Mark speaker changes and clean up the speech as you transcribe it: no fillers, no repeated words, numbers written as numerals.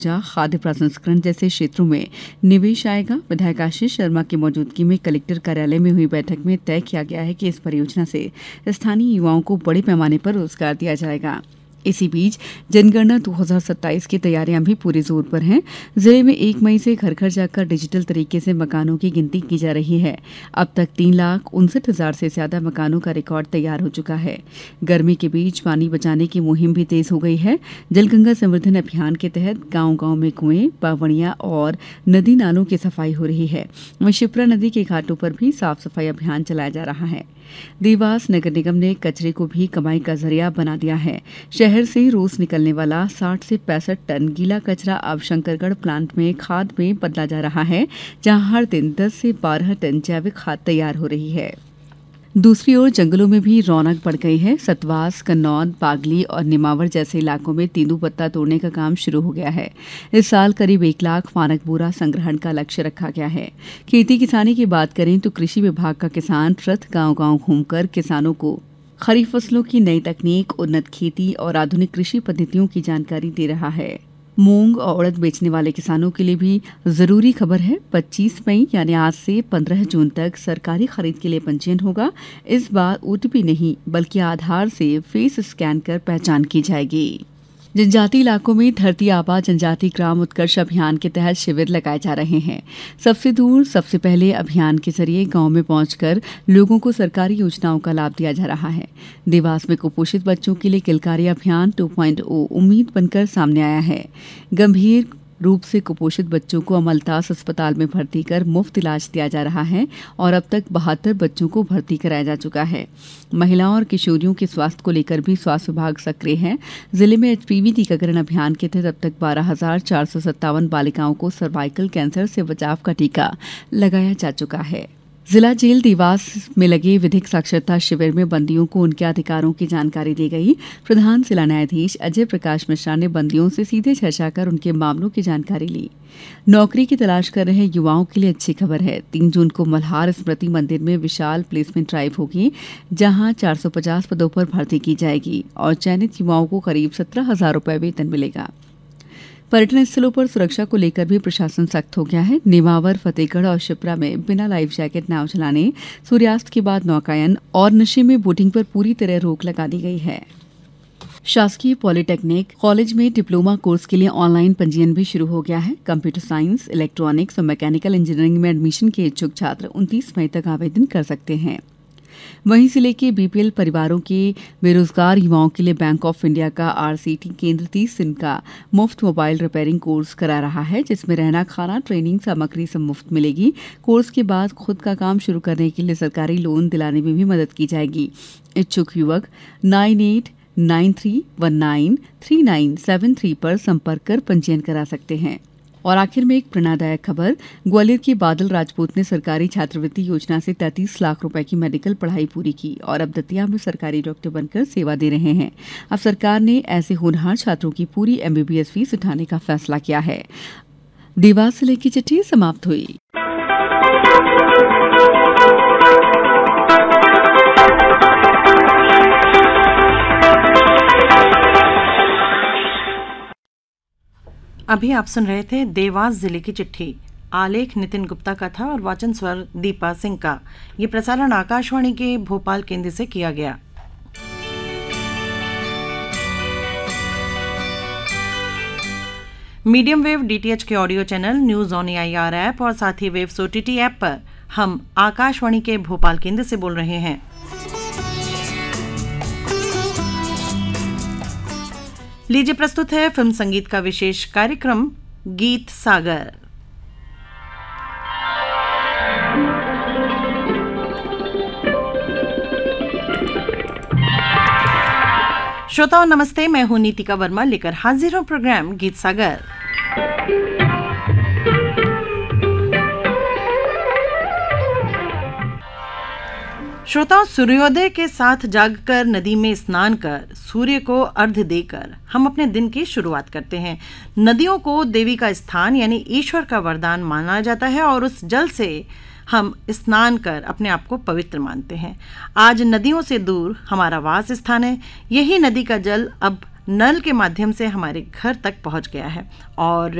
Speaker 1: खाद्य प्रसंस्करण जैसे क्षेत्रों में निवेश आएगा। विधायक आशीष शर्मा की मौजूदगी में कलेक्टर कार्यालय में हुई बैठक में तय किया गया है कि इस परियोजना से स्थानीय युवाओं को बड़े पैमाने पर रोजगार दिया जाएगा। इसी बीच जनगणना 2027 की तैयारियां भी पूरे जोर पर हैं। जिले में 1 मई से घर घर जाकर डिजिटल तरीके से मकानों की गिनती की जा रही है। अब तक 3,59,000 से ज्यादा मकानों का रिकॉर्ड तैयार हो चुका है। गर्मी के बीच पानी बचाने की मुहिम भी तेज हो गई है। जलगंगा संवर्धन अभियान के तहत गांव-गांव में कुएं, बावड़ियां और नदी नालों की सफाई हो रही है। वहीं शिप्रा नदी के घाटों पर भी साफ सफाई अभियान चलाया जा रहा है। देवास नगर निगम ने कचरे को भी कमाई का जरिया बना दिया है। शहर से रोज निकलने वाला 60 से 65 टन गीला कचरा अब शंकरगढ़ प्लांट में खाद में बदला जा रहा है, जहां हर दिन 10 से 12 टन जैविक खाद तैयार हो रही है। दूसरी ओर जंगलों में भी रौनक बढ़ गई है। सतवास, कन्नौद, बागली और निमावर जैसे इलाकों में तेंदूपत्ता तोड़ने का काम शुरू हो गया है। इस साल करीब 1 लाख मानक बोरा संग्रहण का लक्ष्य रखा गया है। खेती किसानी की बात करें तो कृषि विभाग का किसान रथ गांव-गांव घूमकर किसानों को खरीफ फसलों की नई तकनीक, उन्नत खेती और आधुनिक कृषि पद्धतियों की जानकारी दे रहा है। मूंग और उड़द बेचने वाले किसानों के लिए भी जरूरी खबर है। 25 मई यानी आज से 15 जून तक सरकारी खरीद के लिए पंजीयन होगा। इस बार ओटीपी नहीं बल्कि आधार से फेस स्कैन कर पहचान की जाएगी। जनजातीय इलाकों में धरती आबा जनजाति ग्राम उत्कर्ष अभियान के तहत शिविर लगाए जा रहे हैं। सबसे दूर सबसे पहले अभियान के जरिए गांव में पहुंचकर लोगों को सरकारी योजनाओं का लाभ दिया जा रहा है। देवास में कुपोषित बच्चों के लिए किलकारी अभियान 2.0 उम्मीद बनकर सामने आया है। गंभीर रूप से कुपोषित बच्चों को अमलतास अस्पताल में भर्ती कर मुफ्त इलाज दिया जा रहा है और अब तक 72 बच्चों को भर्ती कराया जा चुका है। महिलाओं और किशोरियों के स्वास्थ्य को लेकर भी स्वास्थ्य विभाग सक्रिय है। जिले में एचपीवी टीकाकरण अभियान के तहत अब तक 12,457 बालिकाओं को सर्वाइकल कैंसर से बचाव का टीका लगाया जा चुका है। जिला जेल देवास में लगे विधिक साक्षरता शिविर में बंदियों को उनके अधिकारों की जानकारी दी गई। प्रधान जिला न्यायाधीश अजय प्रकाश मिश्रा ने बंदियों से सीधे चर्चा कर उनके मामलों की जानकारी ली। नौकरी की तलाश कर रहे युवाओं के लिए अच्छी खबर है। 3 जून को मल्हार स्मृति मंदिर में विशाल प्लेसमेंट ड्राइव होगी, जहां 450 पदों पर भर्ती की जाएगी और चयनित युवाओं को करीब 17,000 रुपये वेतन मिलेगा। पर्यटन स्थलों पर सुरक्षा को लेकर भी प्रशासन सख्त हो गया है। नेमावर, फतेहगढ़ और शिप्रा में बिना लाइफ जैकेट नाव चलाने, सूर्यास्त के बाद नौकायन और नशे में बोटिंग पर पूरी तरह रोक लगा दी गई है। शासकीय पॉलिटेक्निक कॉलेज में डिप्लोमा कोर्स के लिए ऑनलाइन पंजीयन भी शुरू हो गया है। कंप्यूटर साइंस, इलेक्ट्रॉनिक्स और मैकेनिकल इंजीनियरिंग में एडमिशन के इच्छुक छात्र 29 मई तक आवेदन कर सकते हैं। वहीं जिले के बीपीएल परिवारों के बेरोजगार युवाओं के लिए बैंक ऑफ इंडिया का आरसीटी केंद्र 30 दिन का मुफ्त मोबाइल रिपेयरिंग कोर्स करा रहा है, जिसमें रहना, खाना, ट्रेनिंग सामग्री सब मुफ्त मिलेगी। कोर्स के बाद खुद का काम शुरू करने के लिए सरकारी लोन दिलाने में भी मदद की जाएगी। इच्छुक युवक 9893193973 पर संपर्क कर पंजीयन करा सकते हैं। और आखिर में एक प्रेरणादायक खबर। ग्वालियर के बादल राजपूत ने सरकारी छात्रवृत्ति योजना से 33 लाख रुपए की मेडिकल पढ़ाई पूरी की और अब दतिया में सरकारी डॉक्टर बनकर सेवा दे रहे हैं। अब सरकार ने ऐसे होनहार छात्रों की पूरी एमबीबीएस फीस उठाने का फैसला किया है। देवास जिले की चिट्ठी समाप्त हुई।
Speaker 2: अभी आप सुन रहे थे देवास जिले की चिट्ठी। आलेख नितिन गुप्ता का था और वाचन स्वर दीपा सिंह का। ये प्रसारण आकाशवाणी के भोपाल केंद्र से किया गया। मीडियम वेव डीटीएच के audio channel news on AIR app और साथ ही वेव्स ओटीटी ऐप पर हम आकाशवाणी के भोपाल केंद्र से बोल रहे हैं। लीजिए प्रस्तुत है फिल्म संगीत का विशेष कार्यक्रम गीत सागर। श्रोताओं नमस्ते, मैं हूं नीतिका वर्मा लेकर हाजिर हूं प्रोग्राम गीत सागर। श्रोताओं, सूर्योदय के साथ जागकर नदी में स्नान कर सूर्य को अर्घ्य देकर हम अपने दिन की शुरुआत करते हैं। नदियों को देवी का स्थान यानी ईश्वर का वरदान माना जाता है और उस जल से हम स्नान कर अपने आप को पवित्र मानते हैं। आज नदियों से दूर हमारा वास स्थान है। यही नदी का जल अब नल के माध्यम से हमारे घर तक पहुंच गया है और